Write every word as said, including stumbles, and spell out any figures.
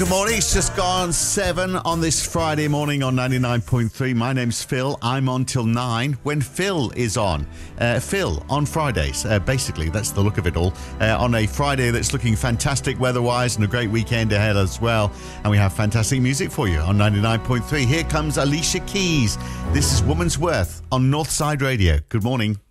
Good morning, it's just gone seven on this Friday morning on ninety-nine point three. My name's Phil. I'm on till nine when Phil is on. Uh, Phil on Fridays, uh, basically, that's the look of it all. Uh, on a Friday that's looking fantastic weather-wise and a great weekend ahead as well. And we have fantastic music for you on ninety-nine point three. Here comes Alicia Keys. This is Woman's Worth on Northside Radio. Good morning.